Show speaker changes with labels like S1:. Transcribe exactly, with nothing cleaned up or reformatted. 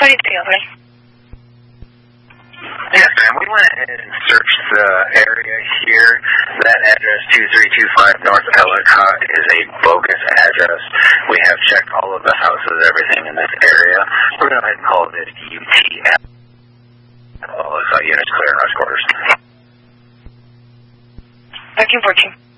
S1: twenty-three, over.
S2: Yes, ma'am. We went ahead and searched the area here. That address, two three two five North Ellicott, is a bogus address. We have checked all of the houses, everything in this area. We're going to go ahead and call it U T F. All those units clear in rush quarters.
S1: thirteen fourteen.